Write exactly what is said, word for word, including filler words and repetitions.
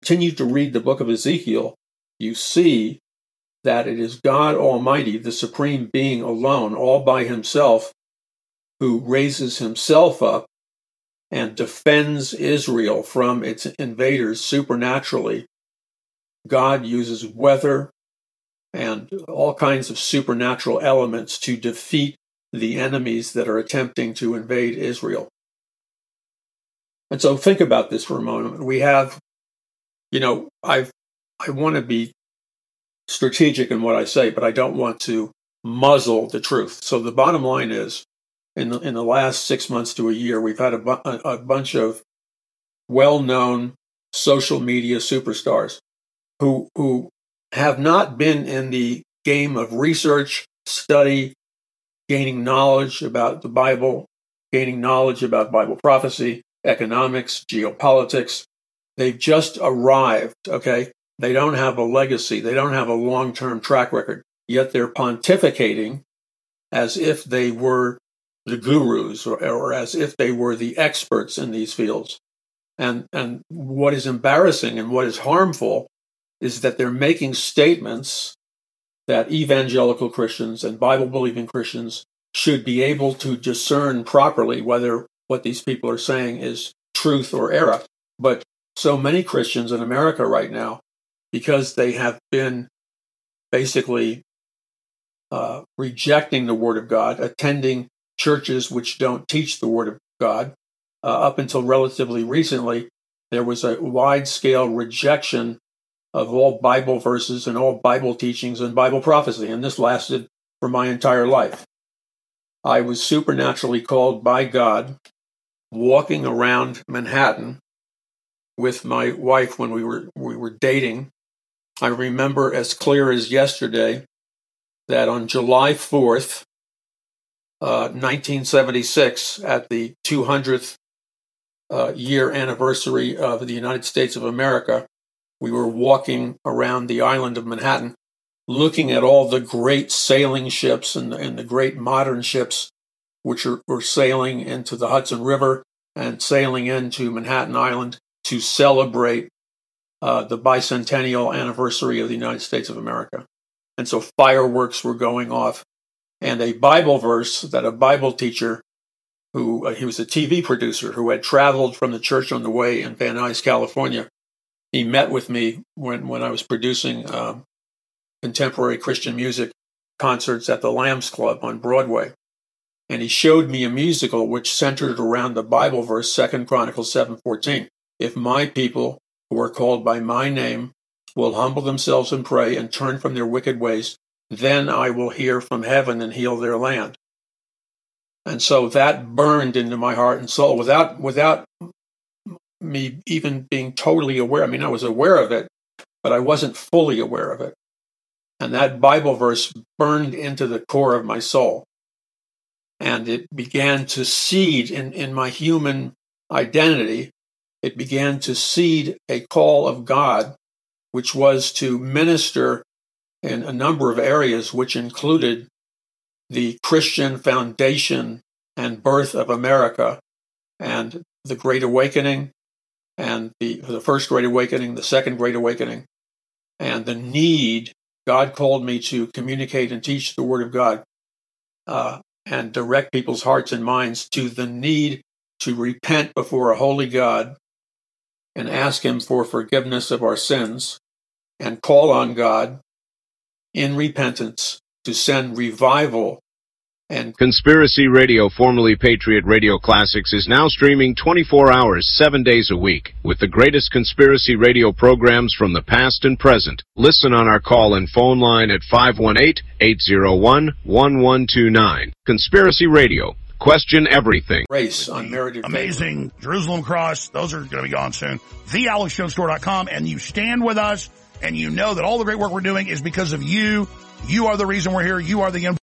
continue to read the book of Ezekiel, you see that it is God Almighty, the supreme being alone, all by himself, who raises himself up and defends Israel from its invaders supernaturally. God uses weather and all kinds of supernatural elements to defeat the enemies that are attempting to invade Israel. And so think about this for a moment. We have, you know, I I want to be strategic in what I say, but I don't want to muzzle the truth. So the bottom line is, in the, in the last six months to a year, we've had a, bu- a bunch of well-known social media superstars who who have not been in the game of research, study, gaining knowledge about the Bible, gaining knowledge about Bible prophecy, economics, geopolitics. They've just arrived, okay? They don't have a legacy. They don't have a long-term track record. Yet they're pontificating as if they were the gurus or, or as if they were the experts in these fields. And, and what is embarrassing and what is harmful is that they're making statements that evangelical Christians and Bible-believing Christians should be able to discern properly whether what these people are saying is truth or error. But so many Christians in America right now, because they have been basically uh, rejecting the Word of God, attending churches which don't teach the Word of God, uh, up until relatively recently, there was a wide-scale rejection of all Bible verses and all Bible teachings and Bible prophecy, and this lasted for my entire life. I was supernaturally called by God, walking around Manhattan with my wife when we were we were dating. I remember as clear as yesterday that on July fourth, uh, nineteen seventy-six, at the two hundredth uh, year anniversary of the United States of America, we were walking around the island of Manhattan, looking at all the great sailing ships and the, and the great modern ships which are, were sailing into the Hudson River and sailing into Manhattan Island to celebrate uh, the bicentennial anniversary of the United States of America. And so fireworks were going off. And a Bible verse that a Bible teacher, who uh, he was a T V producer who had traveled from the Church on the Way in Van Nuys, California, he met with me when, when I was producing uh, contemporary Christian music concerts at the Lambs Club on Broadway. And he showed me a musical which centered around the Bible verse, Second Chronicles seven fourteen. If my people, who are called by my name, will humble themselves and pray and turn from their wicked ways, then I will hear from heaven and heal their land. And so that burned into my heart and soul without without me even being totally aware. I mean, I was aware of it, but I wasn't fully aware of it. And that Bible verse burned into the core of my soul. And it began to seed in, in my human identity. It began to seed a call of God, which was to minister in a number of areas, which included the Christian foundation and birth of America, and the Great Awakening, and the, the First Great Awakening, the Second Great Awakening, and the need. God called me to communicate and teach the Word of God uh, and direct people's hearts and minds to the need to repent before a holy God and ask Him for forgiveness of our sins and call on God in repentance to send revival. And Conspiracy Radio, formerly Patriot Radio Classics, is now streaming twenty-four hours, seven days a week, with the greatest conspiracy radio programs from the past and present. Listen on our call and phone line at five one eight, eight zero one, one one two nine. Conspiracy Radio. Question everything. Race, unmerited amazing favor. Jerusalem Cross, those are going to be gone soon. the alex jones store dot com, and you stand with us, and you know that all the great work we're doing is because of you. You are the reason we're here. You are the